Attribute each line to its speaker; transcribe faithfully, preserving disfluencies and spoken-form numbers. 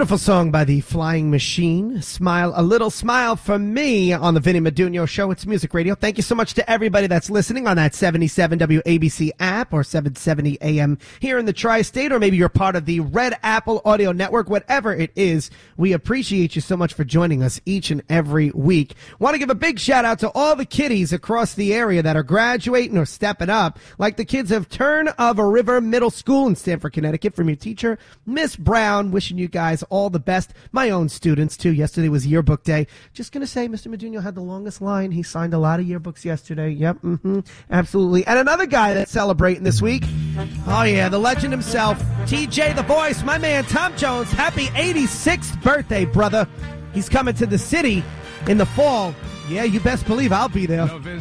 Speaker 1: Beautiful song by the Flying Machine. Smile, a little smile from me on the Vinny Madunio Show. It's Music Radio. Thank you so much to everybody that's listening on that seventy-seven W A B C app or seven seventy A M here in the Tri-State, or maybe you're part of the Red Apple Audio Network. Whatever it is, we appreciate you so much for joining us each and every week. Want to give a big shout out to all the kiddies across the area that are graduating or stepping up, like the kids of Turn of a River Middle School in Stamford, Connecticut, from your teacher, Miss Brown. Wishing you guys all the best. My own students, too. Yesterday was yearbook day. Just going to say, Mister Madunio had the longest line. He signed a lot of yearbooks yesterday. Yep, mm-hmm, absolutely. And another guy that's celebrating this week. Oh, yeah, the legend himself, T J the Voice, my man Tom Jones. Happy eighty-sixth birthday, brother. He's coming to the city in the fall. Yeah, you best believe I'll be there.